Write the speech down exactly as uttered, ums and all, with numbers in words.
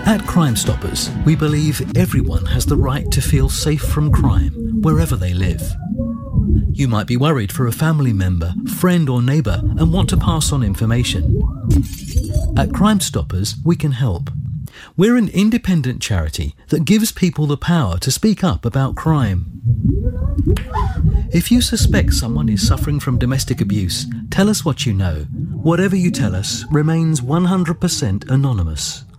At Crime Stoppers, we believe everyone has the right to feel safe from crime, wherever they live. You might be worried for a family member, friend or neighbour and want to pass on information. At Crime Stoppers, we can help. We're an independent charity that gives people the power to speak up about crime. If you suspect someone is suffering from domestic abuse, tell us what you know. Whatever you tell us remains one hundred percent anonymous.